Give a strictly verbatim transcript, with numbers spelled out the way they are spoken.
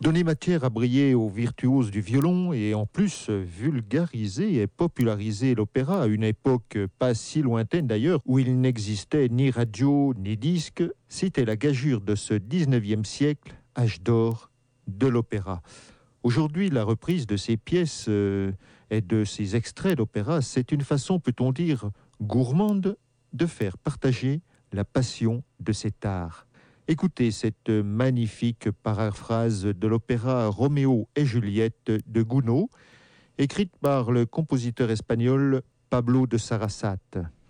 Donner matière à briller aux virtuoses du violon et en plus vulgariser et populariser l'opéra à une époque pas si lointaine d'ailleurs, où il n'existait ni radio ni disque, c'était la gageure de ce dix-neuvième siècle, âge d'or de l'opéra. Aujourd'hui, la reprise de ces pièces euh, et de ces extraits d'opéra, c'est une façon, peut-on dire, gourmande de faire partager la passion de cet art. Écoutez cette magnifique paraphrase de l'opéra Roméo et Juliette de Gounod, écrite par le compositeur espagnol Pablo de Sarasate.